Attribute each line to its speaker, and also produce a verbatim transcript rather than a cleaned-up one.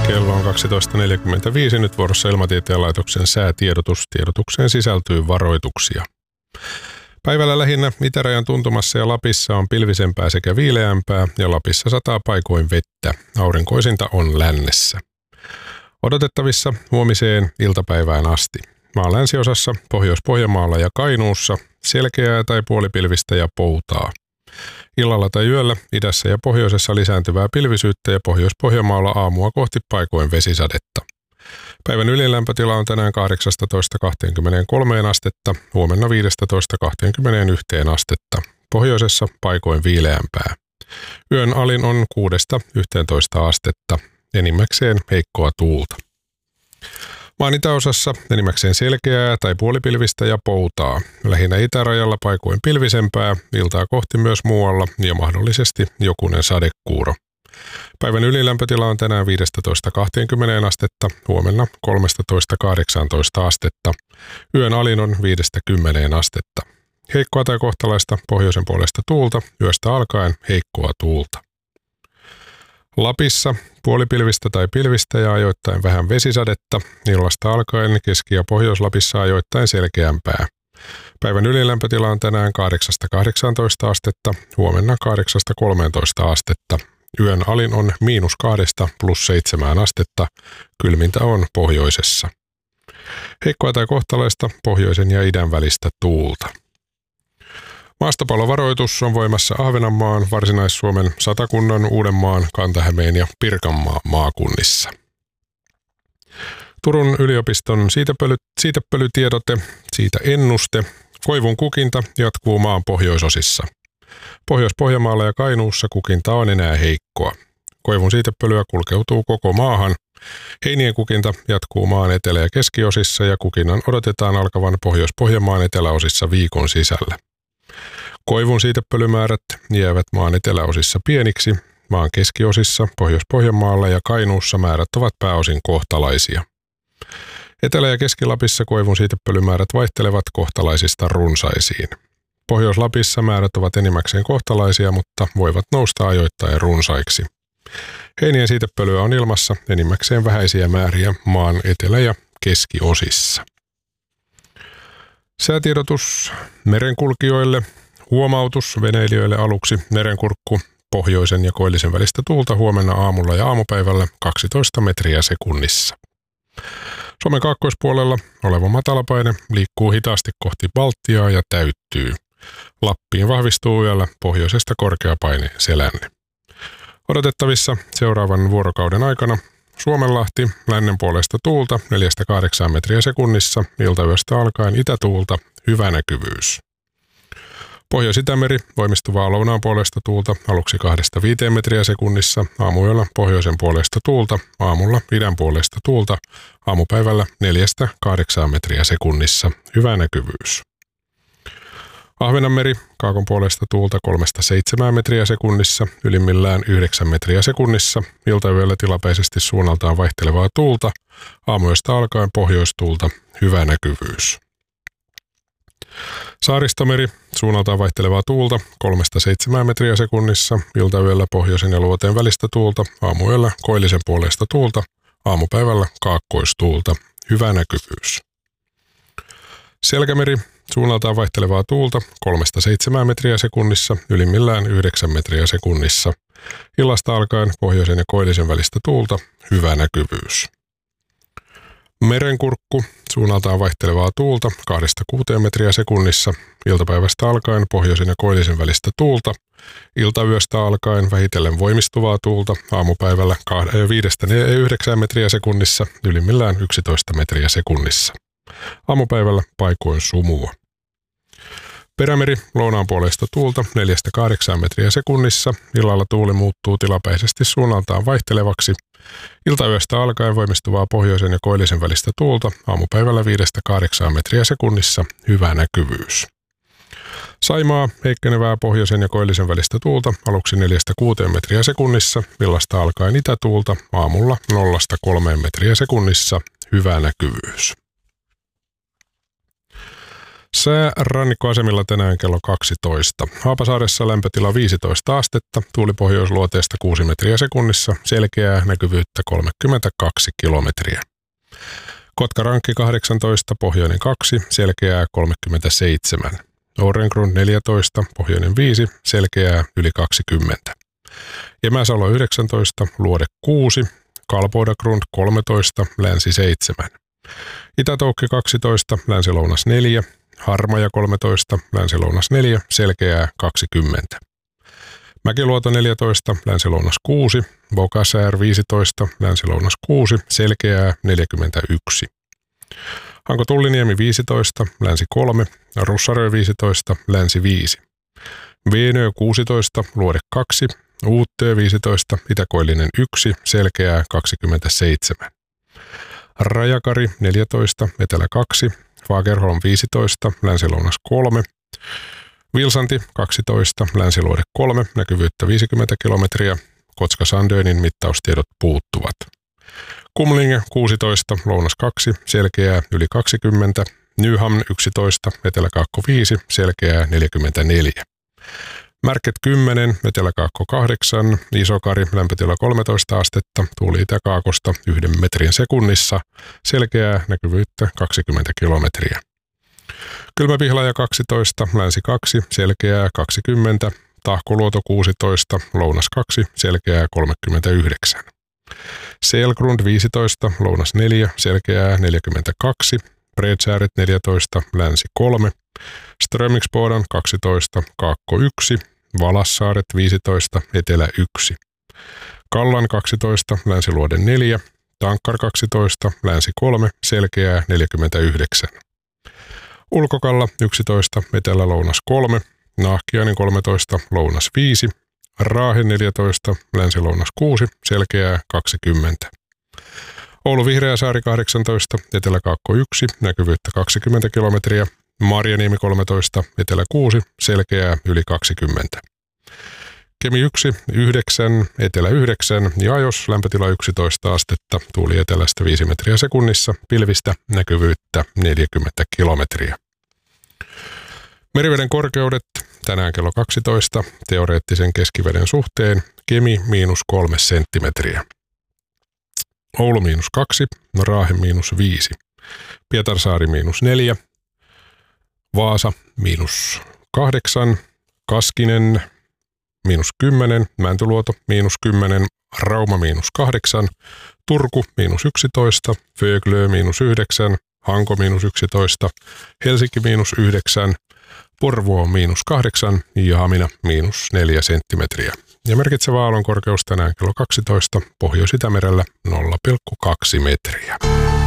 Speaker 1: Kello on kaksitoista neljäkymmentäviisi, nyt vuorossa Ilmatieteen laitoksen säätiedotus. Tiedotukseen sisältyy varoituksia. Päivällä lähinnä itärajan tuntumassa ja Lapissa on pilvisempää sekä viileämpää ja Lapissa sataa paikoin vettä. Aurinkoisinta on lännessä. Odotettavissa huomiseen iltapäivään asti. Maan länsiosassa, Pohjois-Pohjanmaalla ja Kainuussa selkeää tai puolipilvistä ja poutaa. Illalla tai yöllä idässä ja pohjoisessa lisääntyvää pilvisyyttä ja Pohjois-Pohjanmaalla aamua kohti paikoin vesisadetta. Päivän ylilämpötila on tänään kahdeksastatoista kaksikymmentäkolme astetta, huomenna viisitoista kaksikymmentäyksi astetta. Pohjoisessa paikoin viileämpää. Yön alin on kuudesta yhteentoista astetta, enimmäkseen heikkoa tuulta. Maan itäosassa enimmäkseen selkeää tai puolipilvistä ja poutaa. Lähinnä itärajalla paikoin pilvisempää, iltaa kohti myös muualla ja mahdollisesti jokunen sadekuuro. Päivän ylilämpötila on tänään viisitoista kaksikymmentä astetta, huomenna kolmetoista kahdeksantoista astetta. Yön alin on viidestä kymmeneen astetta. Heikkoa tai kohtalaista pohjoisen puolesta tuulta, yöstä alkaen heikkoa tuulta. Lapissa puolipilvistä tai pilvistä ja ajoittain vähän vesisadetta, illasta alkaen Keski- ja Pohjois-Lapissa ajoittain selkeämpää. Päivän ylilämpötila on tänään kahdeksasta kahdeksaantoista astetta, huomenna kahdeksasta kolmeentoista astetta. Yön alin on miinus kahdesta plus seitsemään astetta, kylmintä on pohjoisessa. Heikkoa tai kohtalaista pohjoisen ja idän välistä tuulta. Maastopallovaroitus on voimassa Ahvenanmaan, Varsinais-Suomen, Satakunnan, Uudenmaan, Kanta-Hämeen ja Pirkanmaan maakunnissa. Turun yliopiston siitepöly, siitepölytiedote, siitä ennuste. Koivun kukinta jatkuu maan pohjoisosissa. Pohjois-Pohjanmaalla ja Kainuussa kukinta on enää heikkoa. Koivun siitepölyä kulkeutuu koko maahan. Heinien kukinta jatkuu maan etelä- ja keskiosissa ja kukinnan odotetaan alkavan Pohjois-Pohjanmaan eteläosissa viikon sisällä. Koivun siitepölymäärät jäävät maan eteläosissa pieniksi. Maan keskiosissa, Pohjois-Pohjanmaalla ja Kainuussa määrät ovat pääosin kohtalaisia. Etelä- ja Keski-Lapissa koivun siitepölymäärät vaihtelevat kohtalaisista runsaisiin. Pohjois-Lapissa määrät ovat enimmäkseen kohtalaisia, mutta voivat nousta ajoittain runsaiksi. Heinien siitepölyä on ilmassa enimmäkseen vähäisiä määriä maan etelä- ja keskiosissa. Säätiedotus merenkulkijoille. Huomautus veneilijöille aluksi merenkurkku pohjoisen ja koillisen välistä tuulta huomenna aamulla ja aamupäivällä kaksitoista metriä sekunnissa. Suomen kaakkoispuolella oleva matalapaine liikkuu hitaasti kohti Baltiaa ja täyttyy. Lappiin vahvistuu yöllä pohjoisesta korkeapaine selänne. Odotettavissa seuraavan vuorokauden aikana Suomenlahti lännen puolesta tuulta neljästä kahdeksaan metriä sekunnissa, iltayöstä alkaen itätuulta, hyvä näkyvyys. Pohjois-Itämeri voimistuvaa lounaan puolesta tuulta aluksi kahdesta viiteen metriä sekunnissa, aamuyöllä pohjoisen puolesta tuulta, aamulla idän puolesta tuulta, aamupäivällä neljästä kahdeksaan metriä sekunnissa, hyvä näkyvyys. Ahvenanmeri kaakon puolesta tuulta kolmesta seitsemään metriä sekunnissa, ylimmillään yhdeksän metriä sekunnissa, iltayöllä tilapäisesti suunnaltaan vaihtelevaa tuulta, aamuyöstä alkaen pohjoistuulta, hyvä näkyvyys. Saaristomeri suunnaltaan vaihtelevaa tuulta kolmesta seitsemään metriä sekunnissa, iltayöllä pohjoisen ja luoteen välistä tuulta, aamuyöllä koillisen puolesta tuulta, aamupäivällä kaakkoistuulta, hyvä näkyvyys. Selkämeri suunnaltaan vaihtelevaa tuulta kolmesta seitsemään metriä sekunnissa, ylimmillään yhdeksän metriä sekunnissa. Illasta alkaen pohjoisen ja koillisen välistä tuulta, hyvä näkyvyys. Merenkurkku suunnaltaan vaihtelevaa tuulta kahdesta kuuteen metriä sekunnissa, iltapäivästä alkaen pohjoisen ja koillisen välistä tuulta, iltayöstä alkaen vähitellen voimistuvaa tuulta, aamupäivällä viidestä yhdeksään metriä sekunnissa, ylimmillään yksitoista metriä sekunnissa. Aamupäivällä paikoin sumua. Perämeri lounaan puolesta tuulta neljästä kahdeksaan metriä sekunnissa, illalla tuuli muuttuu tilapäisesti suunnaltaan vaihtelevaksi. Iltayöstä alkaen voimistuvaa pohjoisen ja koillisen välistä tuulta, aamupäivällä viidestä kahdeksaan metriä sekunnissa, hyvä näkyvyys. Saimaa heikkenevää pohjoisen ja koillisen välistä tuulta, aluksi neljästä kuuteen metriä sekunnissa, illasta alkaen itätuulta, aamulla nollasta kolmeen metriä sekunnissa, hyvä näkyvyys. Sää rannikkoasemilla tänään kello kaksitoista. Haapasaaressa lämpötila viisitoista astetta, tuuli pohjoisluoteesta kuusi metriä sekunnissa, selkeää näkyvyyttä kolmekymmentäkaksi kilometriä. Kotkarankki kahdeksantoista, pohjoinen kaksi, selkeää kolmekymmentäseitsemän. Orengrund neljätoista, pohjoinen viisi, selkeää yli kaksikymmentä. Jämäsalo yhdeksäntoista, luode kuusi, Kalpoidagrund kolmetoista, länsi seitsemän. Itätoukki kaksitoista, länsi-lounas neljä, Harmaja kolmetoista, länsi-lounas neljä, selkeää kaksikymmentä. Mäkiluoto neljätoista, länsi-lounas kuusi, Bokasäär viisitoista, länsi-lounas kuusi, selkeää neljäkymmentäyksi. Hanko Tulliniemi viisitoista, länsi kolme, Russarö viisitoista, länsi viisi. Veenö kuusitoista, luode kaksi, Uuttöö viisitoista, Itäkoillinen yksi, selkeää kaksikymmentäseitsemän. Rajakari neljätoista, etelä kaksi, Fagerholm viisitoista, länsi-lounas kolme, Vilsanti kaksitoista, länsiluode kolme, näkyvyyttä viisikymmentä kilometriä, Kotka-Sandönin mittaustiedot puuttuvat. Kumlinge kuusitoista, lounas kaksi, selkeää yli kaksikymmentä, Nyhamn yksitoista, eteläkaakko viisi, selkeää neljäkymmentäneljä. Märket kymmenen, eteläkaakko kahdeksan, Isokari, lämpötila kolmetoista astetta, tuuli itäkaakosta yhden metrin sekunnissa, selkeää näkyvyyttä kaksikymmentä kilometriä. Kylmäpihlaja kaksitoista, länsi kaksi, selkeää kaksikymmentä, Tahkoluoto kuusitoista, lounas kaksi, selkeää kolmekymmentäyhdeksän. Selgrund viisitoista, lounas neljä, selkeää neljäkymmentäkaksi, Bredsääret neljätoista, länsi kolme, Strömingsbodan kaksitoista, kaakko yksi, Valassaaret viisitoista, etelä yksi. Kallan kaksitoista, länsiluode neljä, Tankkar kaksitoista, länsi kolme, selkeää neljäkymmentäyhdeksän. Ulkokalla yksitoista, etelä-lounas kolme, Nahkiainen kolmetoista, lounas viisi, Raahe neljätoista, länsi-lounas kuusi, selkeää kaksikymmentä. Oulu Vihreäsaari kahdeksantoista, eteläkaakko yksi, näkyvyyttä kaksikymmentä kilometriä, Marjaniemi kolmetoista, etelä kuusi, selkeää yli kaksikymmentä. Kemi yksi, yhdeksän, etelä yhdeksän ja Ajos, lämpötila yksitoista astetta, tuuli etelästä viisi metriä sekunnissa, pilvistä näkyvyyttä neljäkymmentä kilometriä. Meriveden korkeudet tänään kello kaksitoista, teoreettisen keskiveden suhteen, Kemi miinus kolme senttimetriä. Oulu miinus kaksi, Raahe miinus viisi, Pietarsaari miinus neljä, Vaasa miinus kahdeksan, Kaskinen miinus kymmenen, Mäntyluoto miinus kymmenen, Rauma miinus kahdeksan, Turku miinus yksitoista, Föglö miinus yhdeksän, Hanko miinus yksitoista, Helsinki miinus yhdeksän, Porvoo miinus kahdeksan ja Hamina miinus neljä senttimetriä. Ja merkitsevä aallon korkeus tänään kello kaksitoista, Pohjois-Itämerellä nolla pilkku kaksi metriä.